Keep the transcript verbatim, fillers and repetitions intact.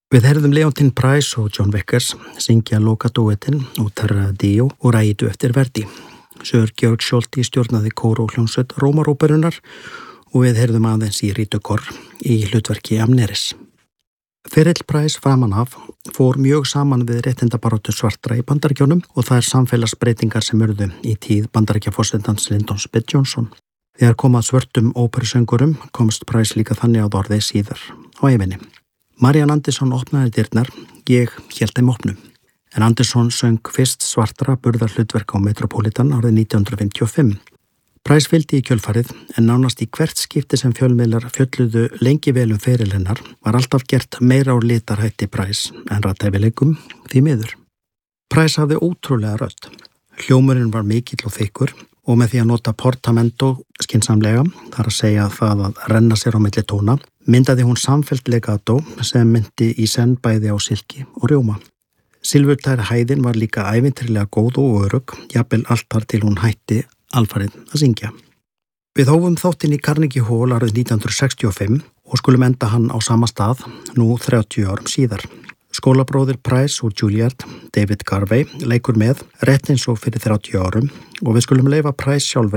Við heyrðum Leontyne Price og John Vickers syngja lokadúettinn og Terra Dio og rætu eftir Verdi. Sir Georg Scholti stjórnaði kór og hljómsveit Rómaróperunnar og við heyrðum aðeins í Rita Cor í hlutverki Amneris. Ferill Price framan af fór mjög saman við réttindabaráttu svartra í Bandaríkjunum og það er samfélagsbreytingar sem urðu í tíð Bandaríkjaforsetans Lyndon B. Johnson. Þegar kom að svörtum óperusöngurum komst Price líka þannig að orði síðar á ævinni. Marian Anderson opnaði dyrnar, ég hélt þeim opnum. En Anderson söng fyrst svartra burðar hlutverk á Metropolitan árið nítján hundrað fimmtíu og fimm. Price fylgdi í kjölfarið en nánast í hvert skipti sem fjölmiðlar fjölluðu lengi vel um feril hennar var alltaf gert meira á litarhætti Price en rathæfileikum því miður. Price hafði ótrúlega rödd. Hljómurinn var mikill og þykkur og með því að nota portamento skynsamlega, þar að segja það að renna sér á milli tóna, myndaði hún samfellt legato sem myndi í senn bæði á silki og rjóma. Silfurtæra hæðin var líka ævintýrlega góð og örugg, jafnvel allt þar til hún hætti alfarið að syngja. Við hófum þáttinn í Carnegie Hall árið nítján hundrað sextíu og fimm og skulum enda hann á sama stað nú þrjátíu árum síðar. Skólabróðir Price og Juilliard, David Garvey, leikur með rétt eins og fyrir þrjátíu árum og við skulum leyfa Price sjálfur